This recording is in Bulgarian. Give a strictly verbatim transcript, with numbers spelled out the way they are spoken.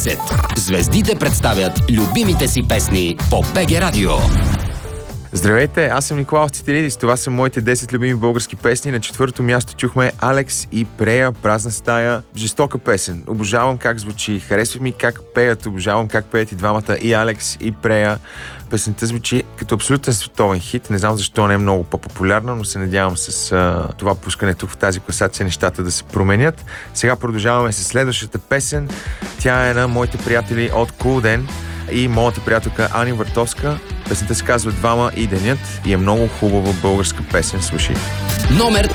десет. Звездите представят любимите си песни по БГ Радио. Здравейте, аз съм Николаус Цитилидис. Това са моите десет любими български песни. На четвърто място чухме Алекс и Прея, Празна стая. Жестока песен. Обожавам как звучи. Харесва ми как пеят. Обожавам как пеят и двамата, и Алекс, и Прея. Песента звучи като абсолютен световен хит. Не знам защо не е много по-популярна, но се надявам с а, това пускане тук в тази класация нещата да се променят. Сега продължаваме с следващата песен. Тя е на моите приятели от Кулден и моята приятелка Ани Въртовска. Песента се казва Двама и денят и е много хубава българска песен. Слушай. Номер